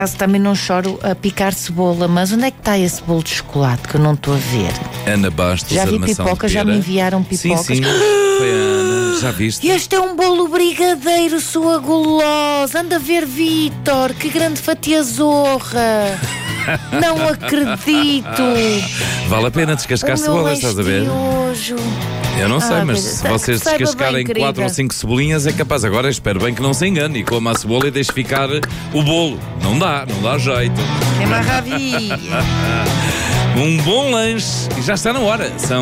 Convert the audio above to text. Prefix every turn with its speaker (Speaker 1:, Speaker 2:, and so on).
Speaker 1: Também não choro a picar cebola, mas onde é que está esse bolo de chocolate que eu não estou a ver?
Speaker 2: Ana Bastos,
Speaker 1: Já vi
Speaker 2: Armação
Speaker 1: pipoca,
Speaker 2: de
Speaker 1: já
Speaker 2: Pera.
Speaker 1: me enviaram pipocas.
Speaker 2: Sim, foi a Ana, já viste?
Speaker 1: Este é um bolo brigadeiro, sua gulosa. Anda a ver, Vítor, que grande fatia zorra. Não acredito.
Speaker 2: Vale a pena descascar cebolas, estás a ver?
Speaker 1: Hoje.
Speaker 2: Eu não sei, mas se vocês descascarem 4 ou 5 cebolinhas é capaz. Agora espero bem que não se engane e coma a cebola e deixe ficar o bolo. Não dá jeito.
Speaker 1: É maravilha.
Speaker 2: Um bom lanche e já está na hora. São